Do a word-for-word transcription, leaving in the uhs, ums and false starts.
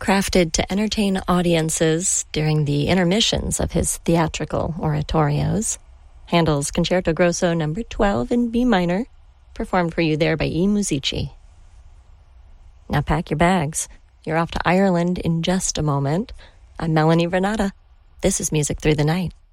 crafted to entertain audiences during the intermissions of his theatrical oratorios. Handel's Concerto Grosso number twelve in B minor, performed for you there by I Musici. Now pack your bags. You're off to Ireland in just a moment. I'm Melanie Renata. This is Music Through the Night.